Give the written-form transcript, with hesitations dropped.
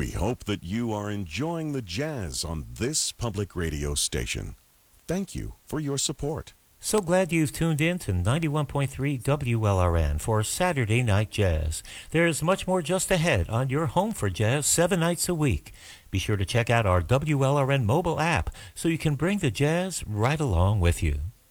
We hope that you are enjoying the jazz on this public radio station. Thank you for your support. So glad you've tuned in to 91.3 WLRN for Saturday Night Jazz. There's much more just ahead on your home for jazz 7 nights a week. Be sure to check out our WLRN mobile app so you can bring the jazz right along with you.